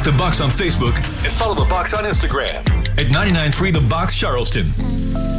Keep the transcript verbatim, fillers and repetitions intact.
The Box on Facebook and follow The Box on Instagram at ninety-nine point three The Box Charleston.